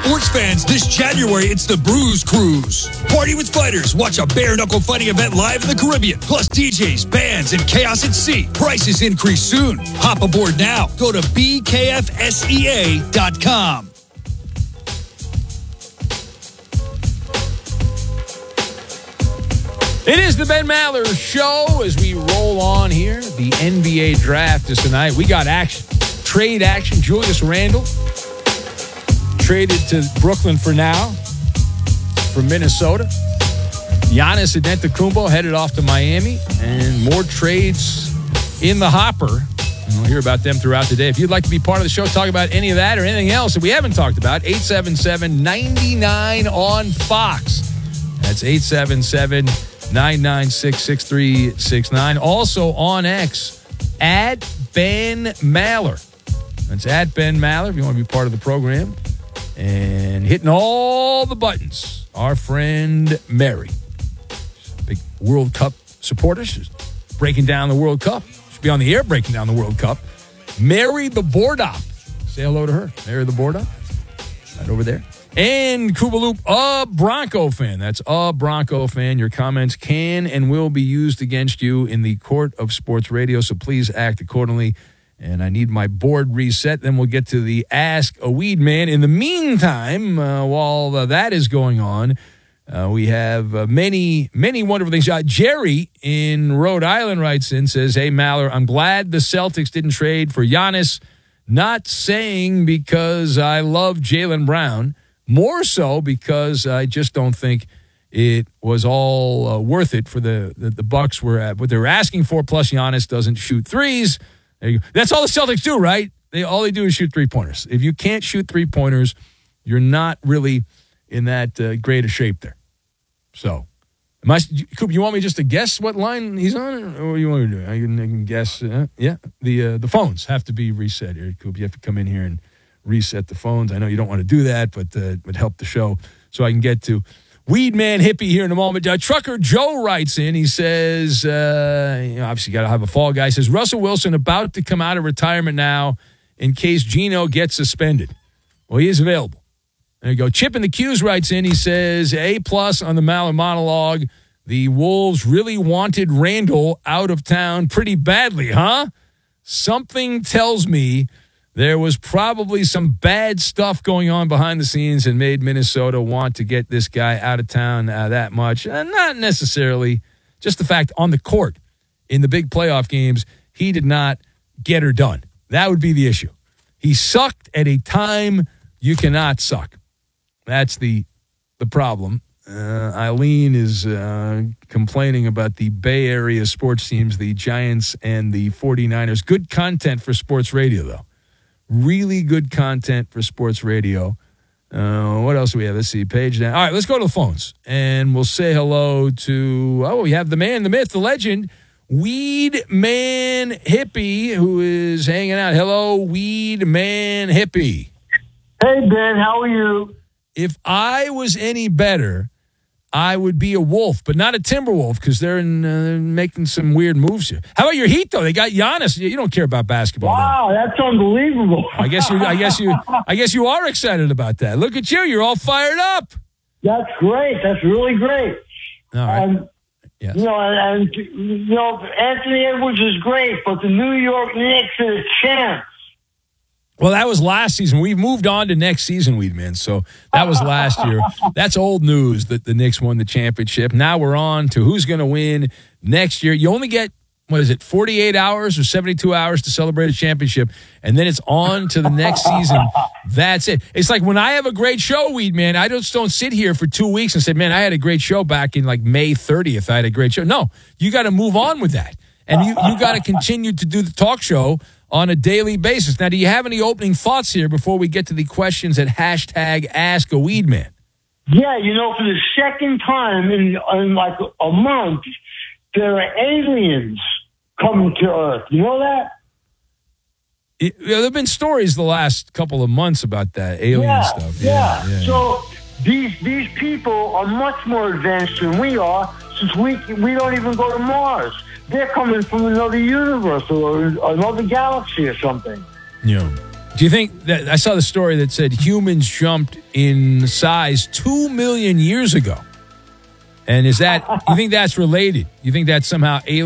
sports fans, this January, it's the Bruise Cruise. Party with fighters. Watch a bare-knuckle fighting event live in the Caribbean. Plus DJs, bands, and chaos at sea. Prices increase soon. Hop aboard now. Go to bkfsea.com. It is the Ben Maller Show as we roll on here. The NBA draft is tonight. We got action. Trade action. Julius Randle traded to Brooklyn for now from Minnesota. Giannis Antetokounmpo headed off to Miami. And more trades in the hopper. And we'll hear about them throughout the day. If you'd like to be part of the show, talk about any of that or anything else that we haven't talked about, 877-99 on Fox. That's 877-996-6369. Also on X, at Ben Maller. That's at Ben Maller if you want to be part of the program. And hitting all the buttons, our friend Mary. Big World Cup supporter. She's breaking down the World Cup. She'll be on the air breaking down the World Cup. Mary the Bordop. Say hello to her. Mary the Bordop. Right over there. And Koopaloop, a Bronco fan. That's a Bronco fan. Your comments can and will be used against you in the court of sports radio, so please act accordingly. And I need my board reset. Then we'll get to the Ask a Weed Man. In the meantime, while that is going on, we have many wonderful things. Jerry in Rhode Island writes in, says, hey, Maller, I'm glad the Celtics didn't trade for Giannis. Not saying because I love Jaylen Brown. More so because I just don't think it was all worth it for the Bucks were at what they were asking for. Plus, Giannis doesn't shoot threes. There you go. That's all the Celtics do, right? All they do is shoot three-pointers. If you can't shoot three-pointers, you're not really in that great a shape there. So, Coop, you want me just to guess what line he's on, or what do you want me to do? I can guess. Yeah, the phones have to be reset here, Coop. You have to come in here and reset the phones. I know you don't want to do that, but it would help the show so I can get to Weed Man Hippie here in a moment. Trucker Joe writes in. He says, obviously got to have a fall guy. He says, Russell Wilson about to come out of retirement now in case Geno gets suspended. Well, he is available. There you go. Chip in the Q's writes in. He says, A+ on the Maller monologue. The Wolves really wanted Randle out of town pretty badly, huh? Something tells me there was probably some bad stuff going on behind the scenes and made Minnesota want to get this guy out of town that much. Not necessarily. Just the fact on the court in the big playoff games, he did not get her done. That would be the issue. He sucked at a time you cannot suck. That's the problem. Eileen is complaining about the Bay Area sports teams, the Giants and the 49ers. Good content for sports radio, though. Really good content for sports radio. What else do we have? Let's see. Page down. All right, let's go to the phones. And we'll say hello to, we have the man, the myth, the legend, Weed Man Hippie, who is hanging out. Hello, Weed Man Hippie. Hey, Ben, how are you? If I was any better, I would be a wolf, but not a Timberwolf because they're making some weird moves here. How about your Heat, though? They got Giannis. You don't care about basketball. Wow, that's unbelievable. I guess you are excited about that. Look at you. You're all fired up. That's great. That's really great. All right. Yes. Anthony Edwards is great, but the New York Knicks are a champ. Well, that was last season. We've moved on to next season, Weedman. So that was last year. That's old news that the Knicks won the championship. Now we're on to who's going to win next year. You only get, 48 hours or 72 hours to celebrate a championship, and then it's on to the next season. That's it. It's like when I have a great show, Weedman, I just don't sit here for 2 weeks and say, man, I had a great show back in like May 30th. I had a great show. No, you got to move on with that. And you got to continue to do the talk show on a daily basis. Now, do you have any opening thoughts here before we get to the questions at #AskAWeedman? Yeah, for the second time in like a month, there are aliens coming to Earth. You know that? There have been stories the last couple of months about that alien stuff. Yeah. So these people are much more advanced than we are, since we don't even go to Mars. They're coming from another universe or another galaxy or something. Yeah. Do you think that I saw the story that said humans jumped in size 2 million years ago? And you think that's related? You think that's somehow alien?